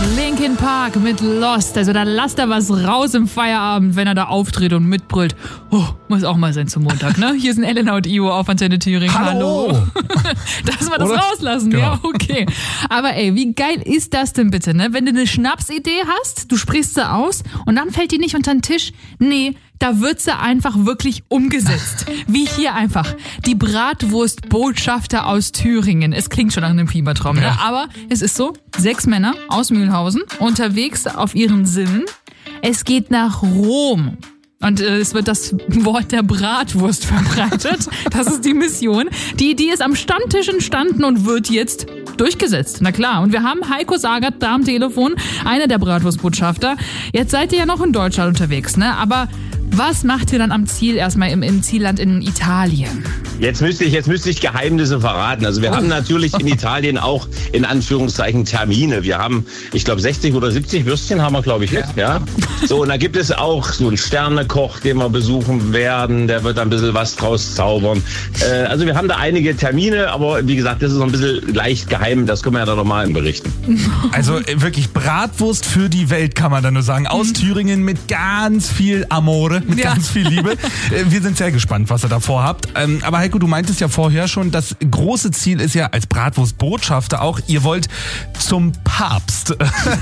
Linkin Park mit Lost. Also da lasst er was raus im Feierabend, wenn er da auftritt und mitbrüllt. Oh, muss auch mal sein zum Montag, ne? Hier sind Elena und Io auf Antenne Thüringen. Hallo. Dass wir das rauslassen, genau. Ja, okay. Aber ey, wie geil ist das denn bitte, ne? Wenn du eine Schnapsidee hast, du sprichst sie aus und dann fällt die nicht unter den Tisch. Nee, da wird sie einfach wirklich umgesetzt. Wie hier einfach. Die Bratwurstbotschafter aus Thüringen. Es klingt schon nach einem Fiebertraum, ne? Aber es ist so, 6 Männer aus Mühlhausen unterwegs auf ihren Sinnen. Es geht nach Rom. Und es wird das Wort der Bratwurst verbreitet. Das ist die Mission. Die Idee ist am Stammtisch entstanden und wird jetzt durchgesetzt. Na klar. Und wir haben Heiko Sagert da am Telefon, einer der Bratwurstbotschafter. Jetzt seid ihr ja noch in Deutschland unterwegs, ne? Aber was macht ihr dann am Ziel erstmal im Zielland in Italien? Jetzt müsste ich Geheimnisse verraten. Also wir haben natürlich in Italien auch in Anführungszeichen Termine. Wir haben, ich glaube 60 oder 70 Würstchen haben wir, glaube ich, mit. Ja. So, und da gibt es auch so einen Sternekoch, den wir besuchen werden. Der wird da ein bisschen was draus zaubern. Also wir haben da einige Termine, aber wie gesagt, das ist noch ein bisschen leicht geheim. Das können wir ja dann nochmal berichten. Also wirklich Bratwurst für die Welt, kann man da nur sagen. Aus Thüringen mit ganz viel Amore, mit ganz viel Liebe. Wir sind sehr gespannt, was ihr da vorhabt. Aber Heiko, du meintest ja vorher schon, das große Ziel ist ja als Bratwurstbotschafter auch, ihr wollt zum Papst.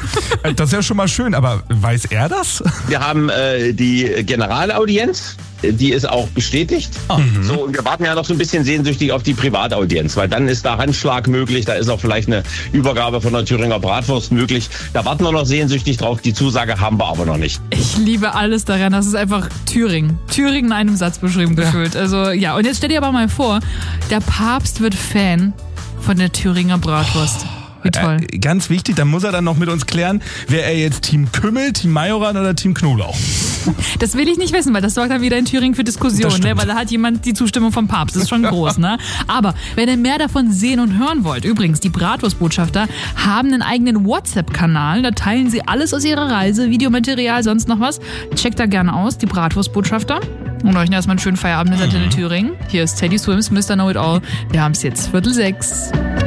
Das ist ja schon mal schön, aber weiß er das? Wir haben die Generalaudienz. Die ist auch bestätigt. So, und wir warten ja noch so ein bisschen sehnsüchtig auf die Privataudienz, weil dann ist da Handschlag möglich, da ist auch vielleicht eine Übergabe von der Thüringer Bratwurst möglich. Da warten wir noch sehnsüchtig drauf. Die Zusage haben wir aber noch nicht. Ich liebe alles daran. Das ist einfach Thüringen. Thüringen in einem Satz beschrieben gefühlt. Also ja, und jetzt stell dir aber mal vor, der Papst wird Fan von der Thüringer Bratwurst. Wie toll. Ganz wichtig, da muss er dann noch mit uns klären, wäre er jetzt Team Kümmel, Team Majoran oder Team Knoblauch? Das will ich nicht wissen, weil das sorgt dann wieder in Thüringen für Diskussion, ne? Weil da hat jemand die Zustimmung vom Papst. Das ist schon groß, ne? Aber wenn ihr mehr davon sehen und hören wollt, übrigens, die Bratwurstbotschafter haben einen eigenen WhatsApp-Kanal, da teilen sie alles aus ihrer Reise, Videomaterial, sonst noch was. Checkt da gerne aus, die Bratwurstbotschafter. Und euch erstmal einen schönen Feierabend in Antenne Thüringen. Hier ist Teddy Swims, Mr. Know It All. Wir haben es jetzt 5:45.